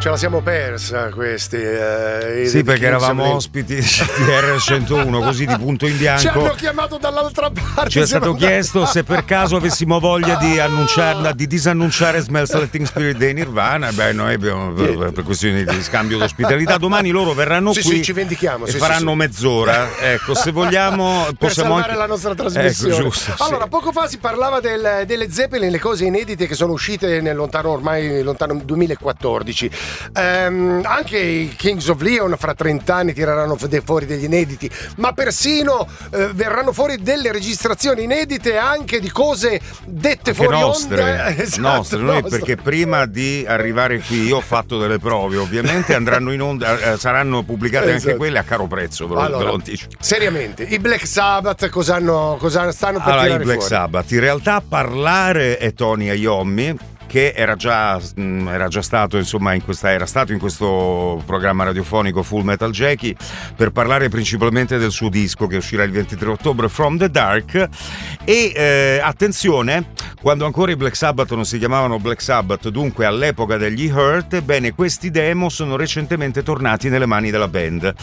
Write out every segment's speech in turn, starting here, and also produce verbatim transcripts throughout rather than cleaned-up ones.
Ce la siamo persa questi. Eh, sì, perché eravamo ospiti di R centouno, così di punto in bianco. Ci hanno chiamato dall'altra parte. Ci è stato chiesto se per caso avessimo voglia di annunciare, di disannunciare Smells Letting Spirit dei Nirvana. Beh, noi abbiamo per, per questioni di scambio d'ospitalità. Domani loro verranno sì, qui sì, ci vendichiamo, e sì, faranno sì, mezz'ora. Sì. Ecco, se vogliamo per possiamo salvare anche... la nostra trasmissione. Ecco, giusto, allora, sì. poco fa si parlava del, delle Zeppelin, le cose inedite che sono uscite nel lontano, ormai lontano duemilaquattordici. Ehm, anche i Kings of Leon fra trenta anni tireranno fuori degli inediti, ma persino eh, verranno fuori delle registrazioni inedite anche di cose dette anche fuori nostre, onda. Esatto, nostre noi nostre. Perché prima di arrivare qui io ho fatto delle prove, ovviamente andranno in onda, eh, saranno pubblicate esatto. anche quelle a caro prezzo, ve lo, allora, ve lo anticipo. Seriamente, i Black Sabbath cosa, hanno, cosa stanno per allora, tirare i Black fuori? Sabbath, in realtà parlare è Tony Iommi, che era già, mh, era già stato, insomma, in questa, era stato in questo programma radiofonico Full Metal Jackie per parlare principalmente del suo disco che uscirà il ventitré ottobre, From the Dark. E eh, attenzione, quando ancora i Black Sabbath non si chiamavano Black Sabbath, dunque all'epoca degli Hurt, bene, questi demo sono recentemente tornati nelle mani della band.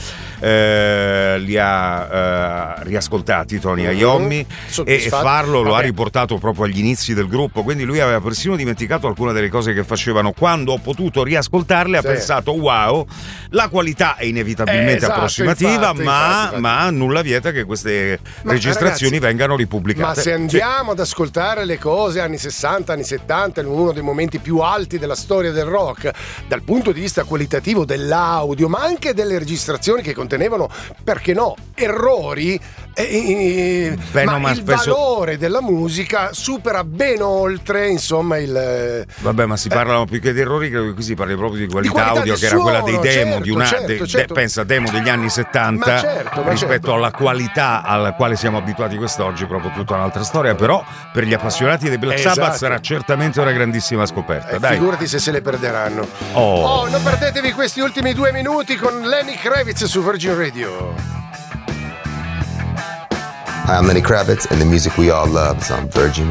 Eh, li ha eh, riascoltati Tony Mm-hmm. Iommi e farlo lo Vabbè. ha riportato proprio agli inizi del gruppo, quindi lui aveva persino dimenticato alcune delle cose che facevano. Quando ho potuto riascoltarle ha sì. pensato wow, la qualità è inevitabilmente eh, esatto, approssimativa, infatti, ma, infatti, infatti. ma nulla vieta che queste Ma, registrazioni ragazzi, vengano ripubblicate. Ma se andiamo ad ascoltare le cose anni sessanta, anni settanta, in uno dei momenti più alti della storia del rock, dal punto di vista qualitativo dell'audio, ma anche delle registrazioni che contenevano, perché no, errori, eh, Beh, ma no, ma il spesso... valore della musica supera ben oltre, insomma, il... Vabbè, ma si parlano più che di errori, credo che qui si parli proprio di qualità, di qualità audio, di che era quella suono, dei demo, certo, di una, certo, de, certo. De, pensa demo degli anni settanta, ma certo, ma rispetto certo. alla qualità alla quale siamo abituati quest'oggi, proprio tutta un'altra storia. Però per gli appassionati dei Black Esatto. Sabbath sarà certamente una grandissima scoperta. Eh, Dai. figurati se se le perderanno. Oh. oh, non perdetevi questi ultimi due minuti con Lenny Kravitz su Virgin Radio. Hi, I'm Lenny Kravitz, and the music we all love is on Virgin